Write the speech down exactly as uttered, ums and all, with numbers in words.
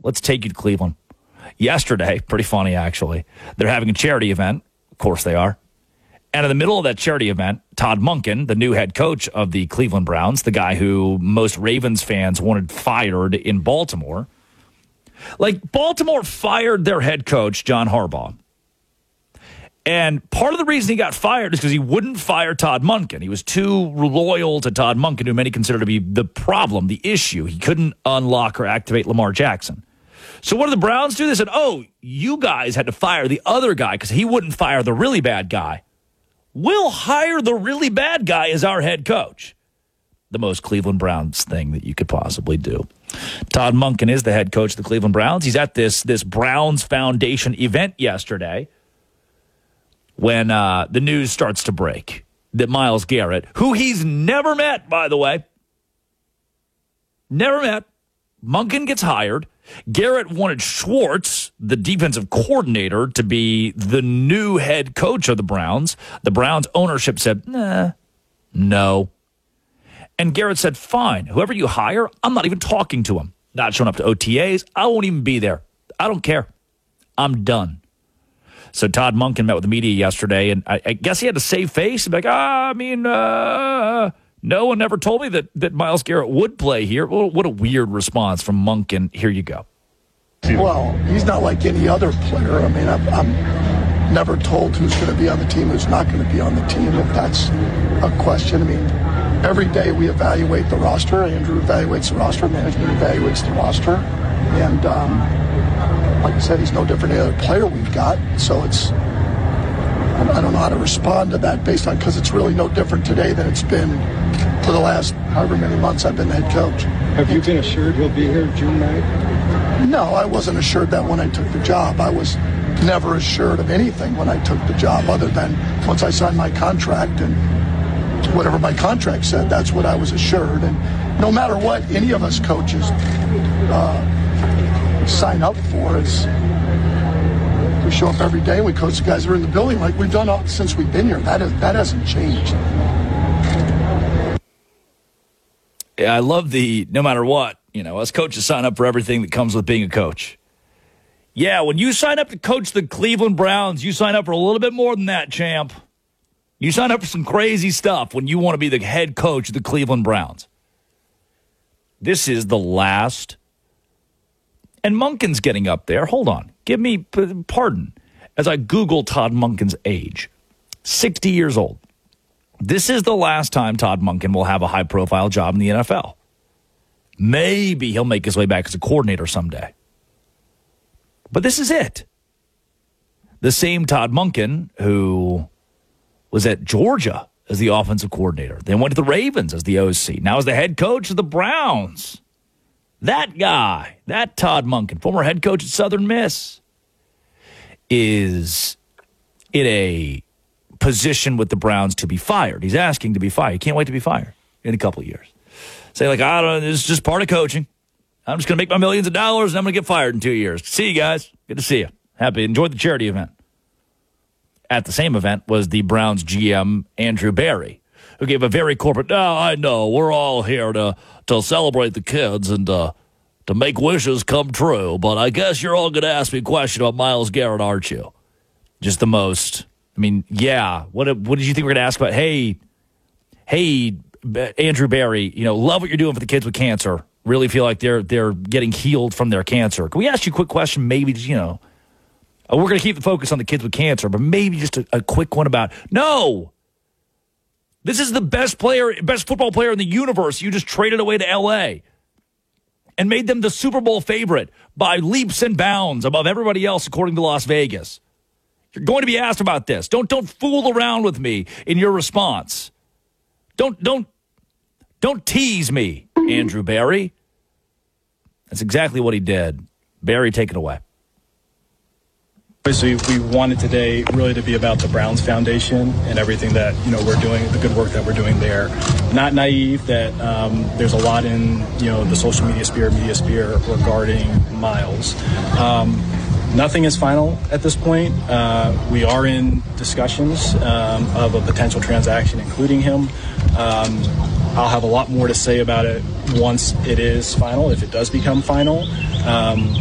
let's take you to Cleveland. Yesterday, pretty funny actually, they're having a charity event. Of course they are. And in the middle of that charity event, Todd Monken, the new head coach of the Cleveland Browns, the guy who most Ravens fans wanted fired in Baltimore, like Baltimore fired their head coach, John Harbaugh. And part of the reason he got fired is because he wouldn't fire Todd Monken. He was too loyal to Todd Monken, who many consider to be the problem, the issue. He couldn't unlock or activate Lamar Jackson. So what did the Browns do? They said, oh, you guys had to fire the other guy because he wouldn't fire the really bad guy. We'll hire the really bad guy as our head coach. The most Cleveland Browns thing that you could possibly do. Todd Monken is the head coach of the Cleveland Browns. He's at this, this Browns Foundation event yesterday when uh, the news starts to break that Myles Garrett, who he's never met, by the way, never met, Monken gets hired. Garrett wanted Schwartz, the defensive coordinator, to be the new head coach of the Browns. The Browns ownership said, nah, no. And Garrett said, fine, whoever you hire, I'm not even talking to him. Not showing up to O T As. I won't even be there. I don't care. I'm done. So Todd Monken met with the media yesterday, and I, I guess he had to save face and be like, ah, I mean, uh, no one ever told me that, that Myles Garrett would play here. Well, what a weird response from Monken. Here you go. Well, he's not like any other player. I mean, I'm, I'm never told who's going to be on the team, who's not going to be on the team, if that's a question. I mean, every day we evaluate the roster. Andrew evaluates the roster. Management evaluates the roster. And um, like I said, he's no different than any other player we've got. So it's, I don't know how to respond to that based on, because it's really no different today than it's been for the last however many months I've been the head coach. Have you been assured he'll be here June ninth? No, I wasn't assured that when I took the job. I was never assured of anything when I took the job, other than once I signed my contract and whatever my contract said, that's what I was assured. And no matter what any of us coaches uh, sign up for, is we show up every day and we coach the guys that are in the building like we've done all, since we've been here. That is, that hasn't changed. Yeah, I love the no matter what, you know, us coaches sign up for everything that comes with being a coach. Yeah, when you sign up to coach the Cleveland Browns, you sign up for a little bit more than that, champ. You sign up for some crazy stuff when you want to be the head coach of the Cleveland Browns. This is the last. And Monken's getting up there. Hold on. Give me pardon as I Google Todd Monken's age. sixty years old. This is the last time Todd Monken will have a high-profile job in the N F L. Maybe he'll make his way back as a coordinator someday. But this is it. The same Todd Monken who was at Georgia as the offensive coordinator, then went to the Ravens as the O C, now is the head coach of the Browns. That guy, that Todd Monken, former head coach at Southern Miss, is in a position with the Browns to be fired. He's asking to be fired. He can't wait to be fired in a couple of years. Say, like, I don't know, this is just part of coaching. I'm just going to make my millions of dollars and I'm going to get fired in two years. See you guys. Good to see you. Happy. Enjoyed the charity event. At the same event was the Browns G M, Andrew Berry, who gave a very corporate, oh, I know, we're all here to, to celebrate the kids and uh, to make wishes come true, but I guess you're all going to ask me a question about Myles Garrett, aren't you? Just the most, I mean, yeah. What what did you think we were going to ask about? Hey, hey, Andrew Berry, you know, love what you're doing for the kids with cancer. Really feel like they're they're getting healed from their cancer. Can we ask you a quick question? Maybe, you know, we're going to keep the focus on the kids with cancer, but maybe just a, a quick one about, no, this is the best player, best football player in the universe. You just traded away to L A and made them the Super Bowl favorite by leaps and bounds above everybody else, according to Las Vegas. You're going to be asked about this. Don't don't fool around with me in your response. Don't don't don't tease me, Andrew Berry. That's exactly what he did. Berry, take it away. Obviously, we wanted today really to be about the Browns Foundation and everything that, you know, we're doing, the good work that we're doing there. Not naive that um, there's a lot in, you know, the social media sphere, media sphere regarding Myles. Um, nothing is final at this point. Uh, we are in discussions um, of a potential transaction, including him. Um, I'll have a lot more to say about it once it is final, if it does become final. Um,